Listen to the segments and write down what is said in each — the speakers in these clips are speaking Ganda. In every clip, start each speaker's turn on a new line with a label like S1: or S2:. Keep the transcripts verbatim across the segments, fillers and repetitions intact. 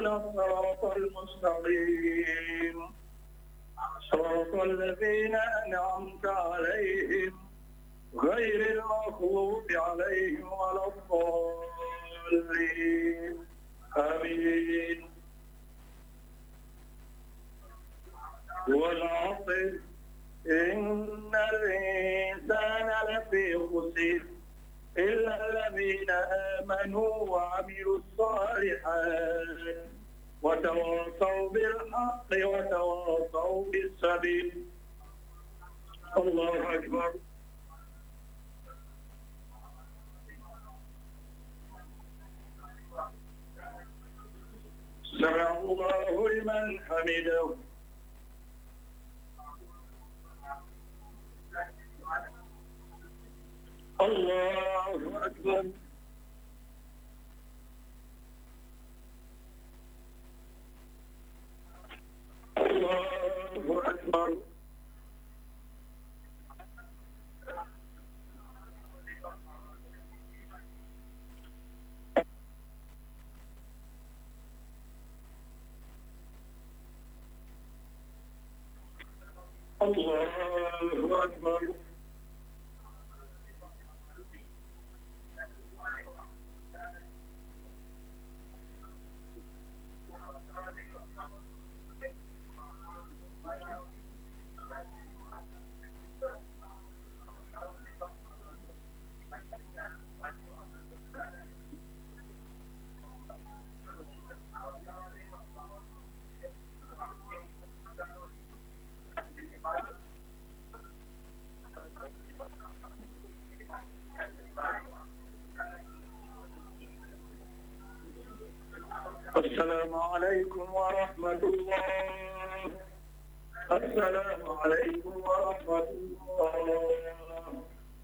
S1: اهدنا الصراط المستقيم صراط الذين أنعمت عليهم غير المغضوب عليهم ولا الضالين آمين. والعصر إن الإنسان لفي خسر إلا الذين آمنوا وعملوا الصالحات وتواصوا بالحق وتواصوا بالصبر. الله أكبر. سمع الله لمن حمده. الله أكبر. الله أكبر. الله أكبر. السلام عليكم ورحمة الله. السلام عليكم ورحمة الله.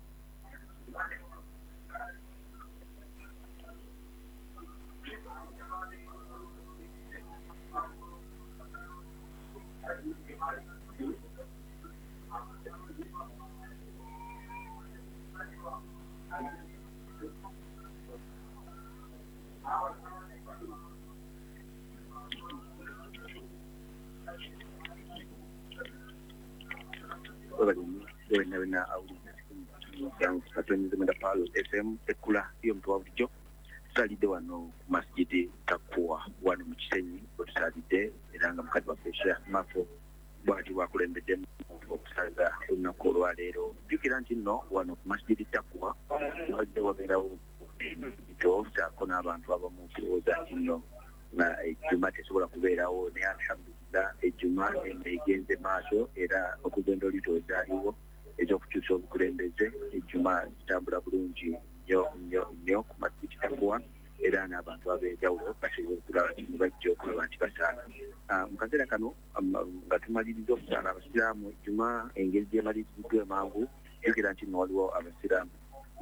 S2: Wena wena awulira yang katonyeze menda palo F M ekula iyo mtu wabujo salide wano ku masjidi Takwa wano mu Kisenyi otusalide eranga mukati wa Sheikh Mafo bwati wakulembedde okusaza olunaku olwaleero jjukira nti nno wano ku masjidi Takwa wajja wabeerawo ekyo saako n'abantu abamu kulowooza nti nno na ejjuma tesobola kubeerawo naye alhamdulillah ejjuma egenze maaso era okugenda olitooza aliwo ezokukyusa obukulembeze ejjuma zitambula bulungi nnyo nnyo nnyo ku masjidi Takwa era n'abantu ab'enjawulo basobola okulaba nti bajja okulaba nti basaana. Mu kaseera kano nga tumaliriza okusaana abasiraamu ejjuma engeri gy'emaliriziddwa emangu jjukira nti nno waliwo abasiraamu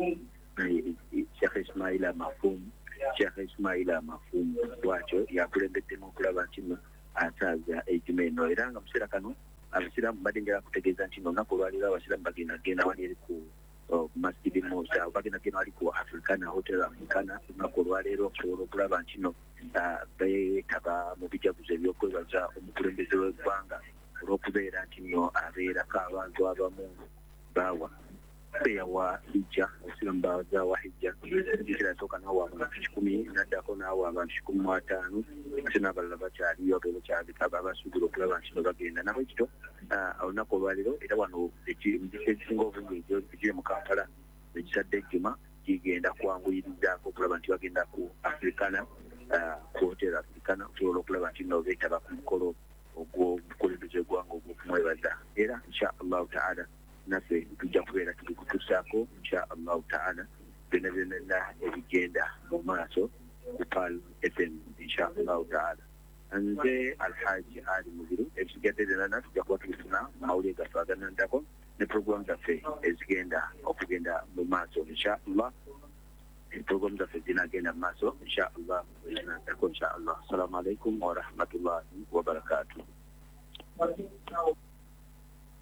S2: Sheikh Ismaila Mafum Sheikh Ismaila Mafum bwatyo yakulembeddemu okulaba nti nno asaaza ejjuma eno era nga mu kiseera kano abasiraamu badengera kutegeeza nti nno olunaku olwaleero abasiraamu bagenda genda wali eri ku masjidi Musa bagenda genda wali ku Africana Hotel Africana olunaku olwaleero okusobola okulaba nti nno beetaba mu bijaguzo ebyokwebaza omukulembeze w'eggwanga olw'okubeera nti nno abeerako abantu abamu baawa beyawa hijja abasiraamu baawa hijja ekira asooka naawe abantu kikumi naddako naawe abantu kikumi mu ataano ate n'abalala bakyaliyo abebakyabika babasuubira okulaba nti no bagenda nabo ekito olunaku olwaleero era wano mu bifo ebisinga obungi ekiri mu Kampala egisadde ejjuma gigenda kwanguyirizaako okulaba nti bagenda ku Africana ku Hotel Africana okusobola okulaba nti no beetaba ku mukolo ogw'obukulembeze eggwanga ogw'okumwebaza era insha allahu taala naffe tujja kubeera tuli kutuusaako insha allahu taala byonna byonna ebigenda mu maaso ku Pal F M insha allahu taala. Nze Alhaji Ali Muziru ebisigadde byonna tujja kuba tubifuna mawulire gaffe aganandako ne puroguramu zaffe ezigenda okugenda mu maaso insha allah. Puroguramu zaffe zinagenda mu maaso insha allah ezinandako insha allah. Assalamu alaikum wa rahmatullahi wa barakatuh.